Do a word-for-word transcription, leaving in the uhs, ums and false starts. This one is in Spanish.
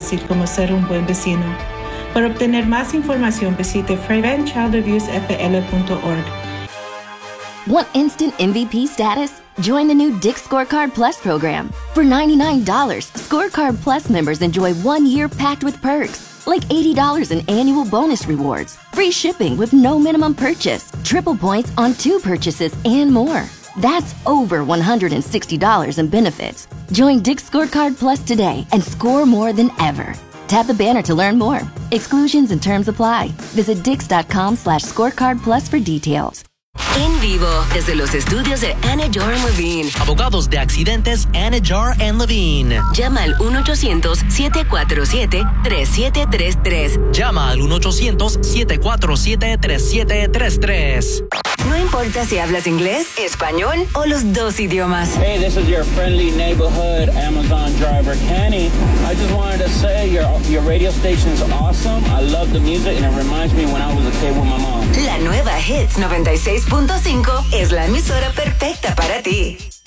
fácil como ser un buen vecino. Para obtener más información, visite prevent child abuse f l punto org. Want instant M V P status? Join the new Dick's Scorecard Plus program. For ninety-nine dollars, Scorecard Plus members enjoy one year packed with perks, like eighty dollars in annual bonus rewards, free shipping with no minimum purchase, triple points on two purchases, and more. That's over one hundred sixty dollars in benefits. Join Dick's Scorecard Plus today and score more than ever. Tap the banner to learn more. Exclusions and terms apply. Visit dix.com slash scorecard plus for details. En vivo, desde los estudios de Anidjar and Levine. Abogados de accidentes Anidjar and Levine. Llama al uno ochocientos, siete cuatro siete, tres siete tres tres. Llama al uno ochocientos, siete cuatro siete, tres siete tres tres. No importa si hablas inglés, español o los dos idiomas. Hey, this is your friendly neighborhood Amazon driver, Kenny. I just wanted to say your, your radio station is awesome. I love the music and it reminds me when I was a kid with my mom. La nueva Hits noventa y seis punto cinco es la emisora perfecta para ti.